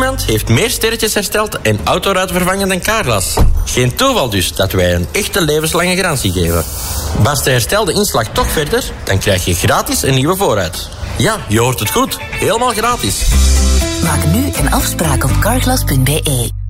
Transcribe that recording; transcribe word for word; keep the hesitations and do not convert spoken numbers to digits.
Niemand heeft meer sterretjes hersteld en autoruiten vervangen dan Carglass. Geen toeval dus dat wij een echte levenslange garantie geven. Barst de herstelde inslag toch verder, dan krijg je gratis een nieuwe voorruit. Ja, je hoort het goed. Helemaal gratis. Maak nu een afspraak op carglass punt be.